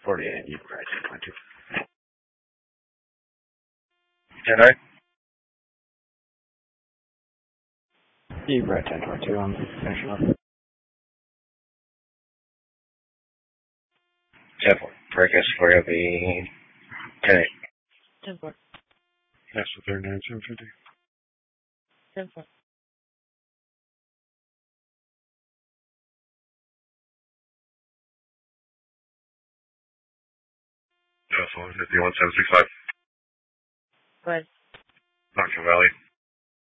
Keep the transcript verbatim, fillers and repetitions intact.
forty-eight, you right, ten twenty-two. ten right? You right, ten twenty-two, I'm finishing up. ten four. Breakers for you will be ten eight. ten four. That's the thirty-nine, seven fifty. ten four. That's one fifty-one, seven six five. Go ahead. Knoxville Valley.